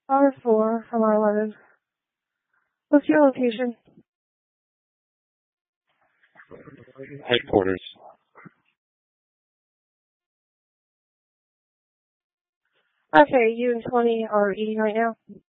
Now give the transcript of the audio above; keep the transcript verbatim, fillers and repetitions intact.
R four from R eleven. What's your location? Headquarters. Okay, you and twenty are eating right now?